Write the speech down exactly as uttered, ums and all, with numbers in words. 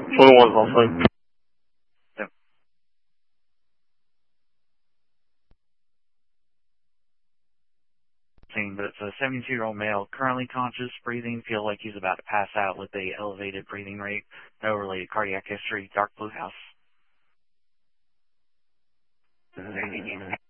twenty-one also. Yep. But it's a seventy-two-year-old male, currently conscious, breathing, feel like he's about to pass out with a elevated breathing rate, no related cardiac history, dark blue house.